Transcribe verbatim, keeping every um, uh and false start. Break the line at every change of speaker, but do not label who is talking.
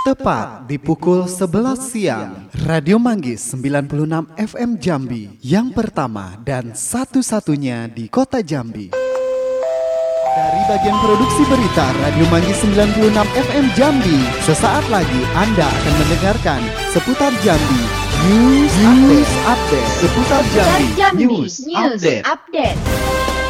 Tepat di pukul sebelas siang, Radio Manggis sembilan puluh enam F M Jambi, yang pertama dan satu-satunya di kota Jambi. Dari bagian produksi berita Radio Manggis sembilan puluh enam F M Jambi, sesaat lagi Anda akan mendengarkan seputar Jambi News Update. Update. Seputar Jambi,
Jambi
News
News
Update.
Update.